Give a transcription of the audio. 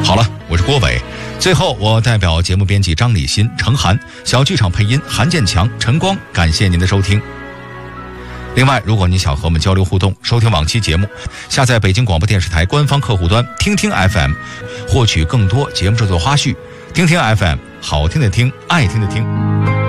好了，我是郭伟。最后，我代表节目编辑张立新、程涵，小剧场配音韩建强、陈光，感谢您的收听。另外，如果您想和我们交流互动，收听往期节目，下载北京广播电视台官方客户端听听 FM， 获取更多节目制作花絮。听听 FM， 好听的听，爱听的听。